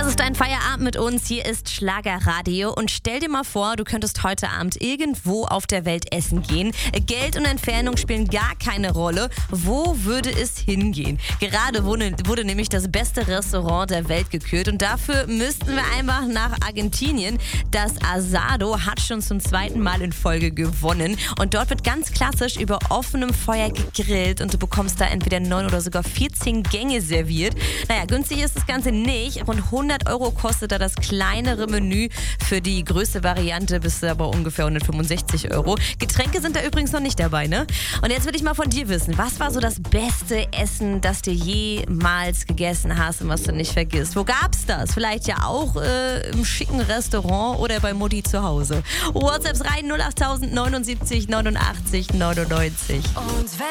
Das ist dein Feierabend mit uns. Hier ist Schlagerradio. Und stell dir mal vor, du könntest heute Abend irgendwo auf der Welt essen gehen. Geld und Entfernung spielen gar keine Rolle. Wo würde es hingehen? Gerade wurde nämlich das beste Restaurant der Welt gekürt. Und dafür müssten wir einfach nach Argentinien. Das Asado hat schon zum 2. Mal in Folge gewonnen. Und dort wird ganz klassisch über offenem Feuer gegrillt. Und du bekommst da entweder 9 oder sogar 14 Gänge serviert. Naja, günstig ist das Ganze nicht. Rund 100 € kostet da das kleinere Menü. Für die größte Variante bist du aber ungefähr 165 €. Getränke sind da übrigens noch nicht dabei, ne? Und jetzt will ich mal von dir wissen, was war so das beste Essen, das du jemals gegessen hast und was du nicht vergisst? Wo gab's das? Vielleicht ja auch im schicken Restaurant oder bei Mutti zu Hause. WhatsApps rein 08000 79 89 99.